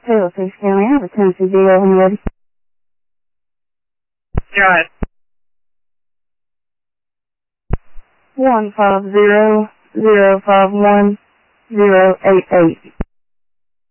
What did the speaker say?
Paleface County, I have a Tennessee deal when you're ready. Go ahead. 150-051-088.